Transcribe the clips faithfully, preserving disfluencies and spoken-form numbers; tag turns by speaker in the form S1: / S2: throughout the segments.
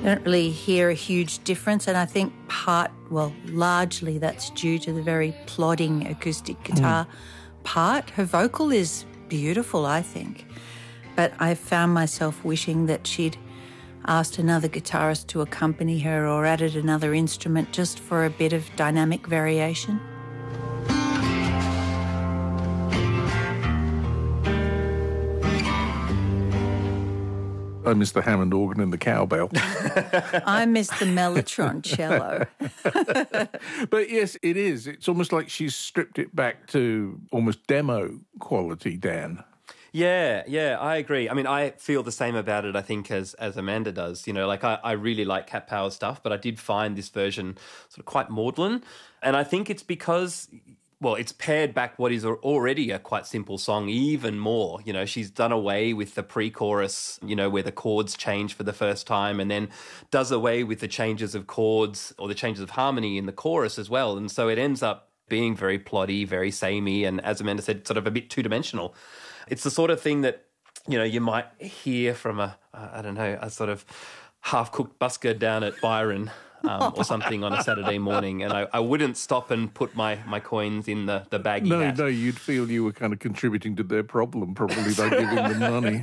S1: don't really hear a huge difference, and I think part, well, largely that's due to the very plodding acoustic guitar mm. part. Her vocal is beautiful, I think, but I found myself wishing that she'd asked another guitarist to accompany her or added another instrument just for a bit of dynamic variation.
S2: I miss the Hammond organ and the cowbell.
S1: I miss the Mellotron cello.
S2: But yes, it is. It's almost like she's stripped it back to almost demo quality, Dan.
S3: Yeah, yeah, I agree. I mean, I feel the same about it, I think, as as Amanda does. You know, like I, I really like Cat Power's stuff, but I did find this version sort of quite maudlin. And I think it's because, well, it's pared back what is already a quite simple song even more. You know, she's done away with the pre-chorus, you know, where the chords change for the first time, and then does away with the changes of chords or the changes of harmony in the chorus as well. And so it ends up being very ploddy, very samey, and as Amanda said, sort of a bit two-dimensional. It's the sort of thing that, you know, you might hear from a, I don't know, a sort of half-cooked busker down at Byron um, or something on a Saturday morning, and I, I wouldn't stop and put my, my coins in the, the baggy
S2: no,
S3: hat.
S2: No, no, you'd feel you were kind of contributing to their problem probably by giving them money.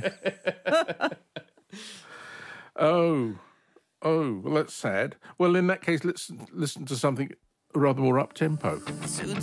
S2: oh, oh, well, that's sad. Well, in that case, let's listen to something rather more up-tempo.
S4: Two